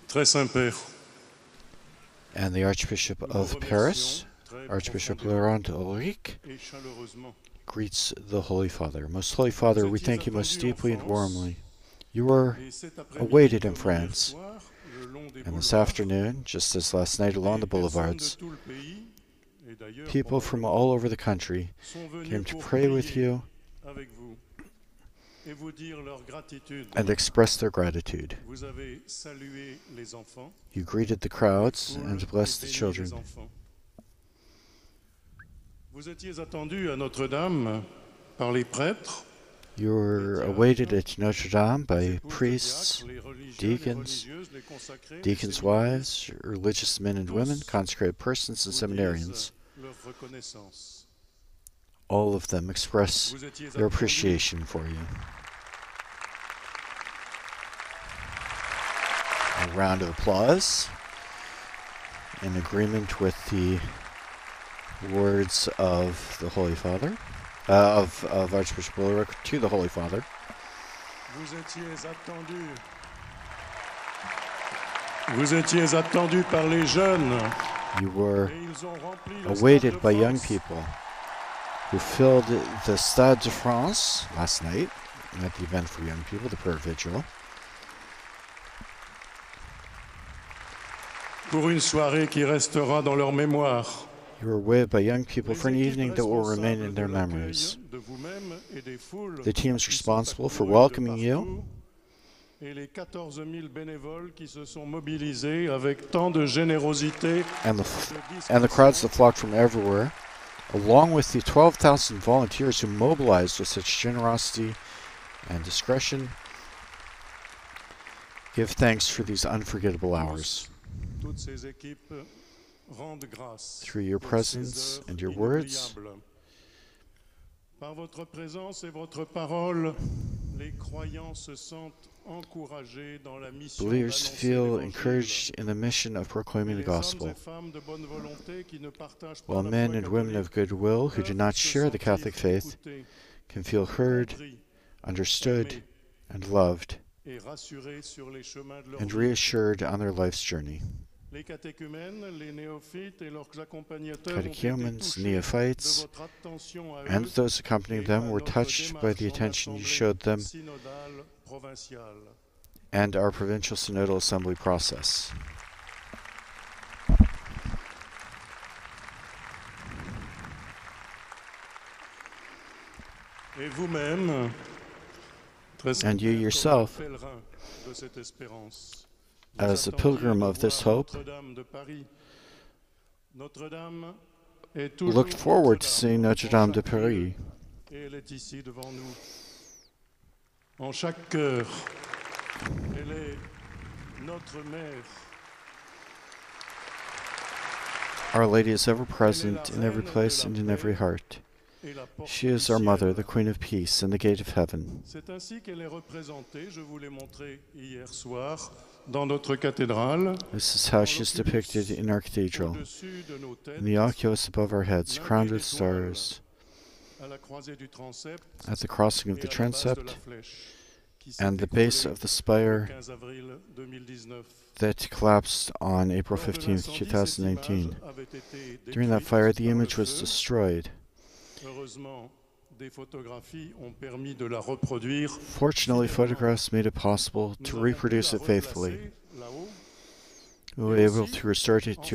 Très Saint-Père, And the Archbishop of Paris, Archbishop Laurent Ulrich, et chaleureusement greets the Holy Father. Most Holy Father, we thank you most deeply and warmly. You were et cet après-midi awaited in comme hier France, soir, le long des and this boulevards, afternoon, just as last night along the des personnes de boulevards, tout le pays, et d'ailleurs people from probablement, all over the country sont venus came to pour pray with prier you avec vous et vous dire leur gratitude. and express their gratitude. Vous avez salué les enfants, You greeted the crowds foule and et blessed the béni children. les enfants. Vous étiez attendus à Notre-Dame par les prêtres, You were awaited at Notre Dame by priests, les religieux, deacons, les religieuses, les consacrés, deacons' les wives, religious men and women, consecrated persons, and vous seminarians. disent leur reconnaissance. All of them express Vous étiez their attendus appreciation for you. A round of applause in agreement with the words of the Holy Father, of Archbishop Ulrich to the Holy Father. Vous étiez attendus. Vous étiez attendus par les jeunes. You were Et ils ont rempli le awaited Stade by de young France. people who filled the Stade de France last night at the event for young people, the prayer vigil, Pour une soirée qui restera dans leur mémoire. you were awaited by young people for an Les équipes evening that will remain in responsables their de l'accueil memories. de vous-même et des foules The teams qui sont responsible for accourues de welcoming you partout, et les 14 000 bénévoles qui se sont mobilisés avec tant de générosité and de the crowds that discrétion. flocked from everywhere, along with the 12,000 volunteers who mobilized with such generosity and discretion. Give thanks for these unforgettable hours. Toutes ces équipes rendent grâce Through your pour ces presence œuvres and your words, inoubliables. Par votre présence et votre parole, les croyants se sentent encouragés dans la mission believers d'annoncer feel l'Évangile. encouraged in the mission of Et proclaiming the les hommes gospel, et femmes de bonne volonté qui ne partagent pas while la men foi and women catholique of goodwill who do peuvent not se share the sentir Catholic faith écoutés, can feel heard, compris understood, aimés and loved, et rassurés sur les chemins de leur and vie. reassured on their life's journey. Les catéchumènes, les néophytes et leurs accompagnateurs ont été Catechumens, touchés neophytes, de votre attention à and eux those accompanying et them à were notre touched by the démarche en attention you assemblée showed them synodale provinciale. and our provincial synodal assembly process. Et vous-même, très And you sincère, yourself, comme un pèlerin de cette espérance, vous as a attendiez pilgrim de of this voir hope, Notre-Dame de Paris. Notre-Dame est toujours looked forward to Notre-Dame seeing en Notre Dame de chaque lieu, Paris, et elle est ici devant nous. En chaque cœur, elle est notre mère. Our Lady is ever present in every place and in every heart. Et la porte She is du our Mother, ciel. the Queen of Peace, and the Gate of Heaven. C'est ainsi qu'elle est représentée, je vous l'ai montré hier soir, dans notre cathédrale, This is how she is depicted in our cathedral, au-dessus de nos têtes, in the oculus above our heads, crowned with stars, à la croisée du transept at the crossing of et the à la base de la transept, flèche, qui s'est and the base écroulée of the le spire 15 avril 2019. that collapsed on April Lors de 15th, l'incendie, cette 2018. image avait été During that détruite fire, the par le image was feu. destroyed. Heureusement, des photographies ont permis de la reproduire. Fortunately, photographs made it possible Nous to avons pu reproduce la it faithfully. replacer là-haut We were able to restore it to